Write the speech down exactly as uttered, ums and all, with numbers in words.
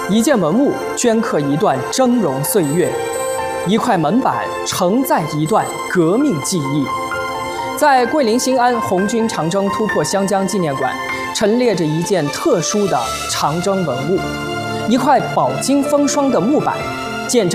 一件文物镌刻一段峥嵘岁月，一块门板承载一段革命记忆。在桂林新安红军长征突破湘江纪念馆，陈列着一件特殊的长征文物，一块饱经风霜的木板，见证